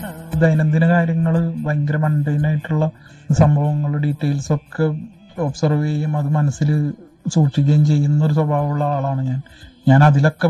ദൈനംദിന കാര്യങ്ങൾ, ഭയങ്കര മണ്ടൈനായിട്ടുള്ള സംഭവങ്ങൾ, ഡീറ്റെയിൽസ് ഒക്കെ ഒബ്സർവ് ചെയ്യും, അത് മനസ്സിൽ സൂക്ഷിക്കുകയും ചെയ്യുന്ന ഒരു സ്വഭാവമുള്ള ആളാണ് ഞാൻ. അതിലൊക്കെ